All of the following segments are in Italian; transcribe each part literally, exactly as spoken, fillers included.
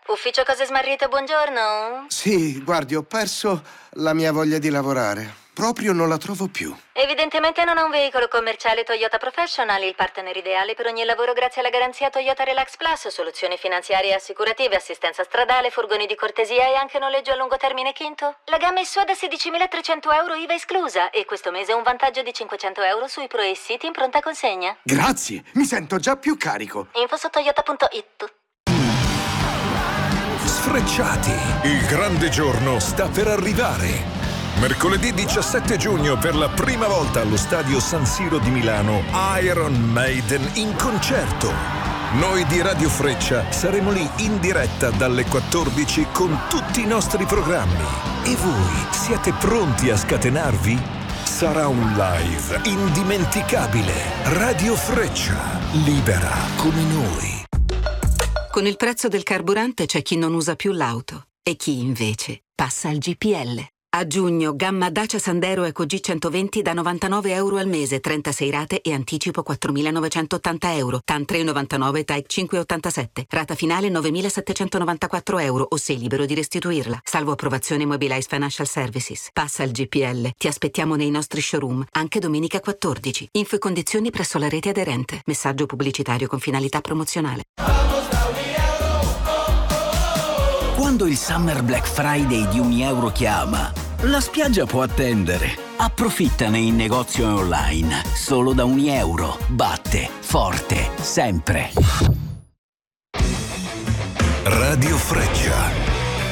Ufficio Cose Smarrite, buongiorno. Sì, guardi, ho perso la mia voglia di lavorare. Proprio non la trovo più. Evidentemente non ha un veicolo commerciale Toyota Professional, il partner ideale per ogni lavoro grazie alla garanzia Toyota Relax Plus, soluzioni finanziarie e assicurative, assistenza stradale, furgoni di cortesia e anche noleggio a lungo termine quinto. La gamma è sua da sedicimilatrecento euro I V A esclusa e questo mese un vantaggio di cinquecento euro sui Pro e City in pronta consegna. Grazie, mi sento già più carico. Info su toyota punto it. Sfrecciati, il grande giorno sta per arrivare. Mercoledì diciassette giugno, per la prima volta allo stadio San Siro di Milano, Iron Maiden in concerto. Noi di Radio Freccia saremo lì in diretta dalle quattordici con tutti i nostri programmi. E voi siete pronti a scatenarvi? Sarà un live indimenticabile. Radio Freccia, libera come noi. Con il prezzo del carburante c'è chi non usa più l'auto e chi invece passa al G P L. A giugno, gamma Dacia Sandero Eco G centoventi da novantanove euro al mese, trentasei rate e anticipo quattromilanovecentottanta euro. TAN tre virgola novantanove, T A E cinque virgola ottantasette. Rata finale novemilasettecentonovantaquattro euro o sei libero di restituirla. Salvo approvazione Mobilize Financial Services. Passa al G P L. Ti aspettiamo nei nostri showroom, anche domenica quattordici. Info e condizioni presso la rete aderente. Messaggio pubblicitario con finalità promozionale. Quando il Summer Black Friday di Unieuro chiama, la spiaggia può attendere. Approfittane in negozio e online. Solo da Unieuro. Batte forte sempre. Radio Freccia.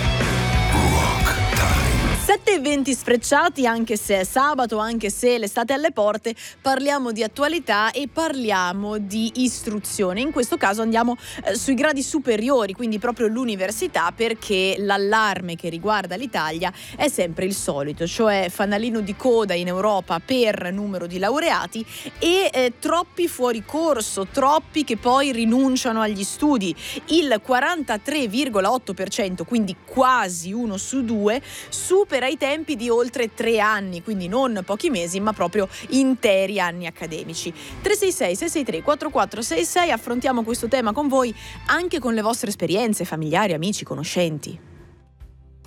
sette e venti sfrecciati, anche se è sabato, anche se l'estate è alle porte, parliamo di attualità e parliamo di istruzione. In questo caso andiamo eh, sui gradi superiori, quindi proprio l'università, perché l'allarme che riguarda l'Italia è sempre il solito, cioè fanalino di coda in Europa per numero di laureati e eh, troppi fuori corso, troppi che poi rinunciano agli studi. Il quarantatré virgola otto per cento, quindi quasi uno su due, supera i tempi di oltre tre anni, quindi non pochi mesi ma proprio interi anni accademici. tre sei sei sei sei tre quattro quattro sei sei, affrontiamo questo tema con voi anche con le vostre esperienze familiari, amici, conoscenti.